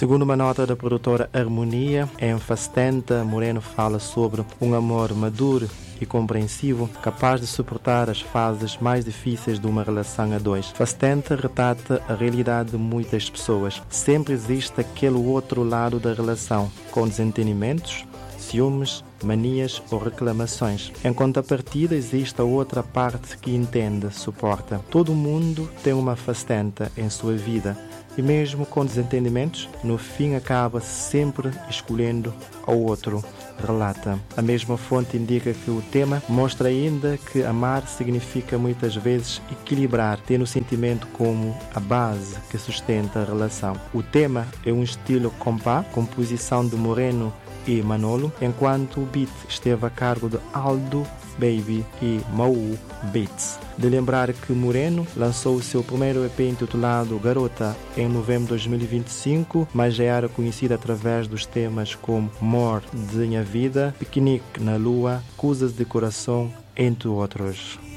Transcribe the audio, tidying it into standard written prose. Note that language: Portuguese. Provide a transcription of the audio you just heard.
Segundo uma nota da produtora Harmonia, em Fastenta, Moreno fala sobre um amor maduro e compreensivo, capaz de suportar as fases mais difíceis de uma relação a dois. Fastenta retrata a realidade de muitas pessoas. Sempre existe aquele outro lado da relação, com desentendimentos, ciúmes, manias ou reclamações. Em contrapartida, existe a outra parte que entende, suporta. Todo mundo tem uma Fastenta em sua vida e mesmo com desentendimentos, no fim acaba sempre escolhendo ao outro, relata. A mesma fonte indica que o tema mostra ainda que amar significa muitas vezes equilibrar, tendo o sentimento como a base que sustenta a relação. O tema é um estilo compá, composição de Moreno e Manolo, enquanto o beat esteve a cargo de Aldo Baby e Mau Beats. De lembrar que Moreno lançou o seu primeiro EP intitulado Garota em novembro de 2025, mas já era conhecida através dos temas como More de Minha Vida, Piquenique na Lua, Coisas de Coração, entre outros.